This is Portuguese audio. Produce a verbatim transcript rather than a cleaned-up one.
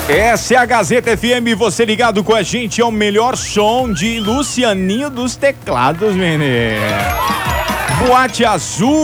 Essa é a Gazeta F M, você ligado com a gente, é o melhor som de Lucianinho dos teclados, menino. Boate Azul.